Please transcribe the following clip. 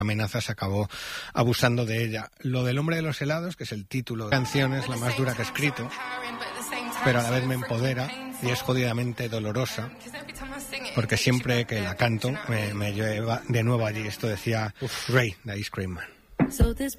amenazas acabó abusando de ella. Lo del hombre de los helados, que es el título de la canción, es la más dura que he escrito, pero a la vez me empodera y es jodidamente dolorosa, porque siempre que la canto me lleva de nuevo allí. Esto decía Ray, de Ice Cream Man. So this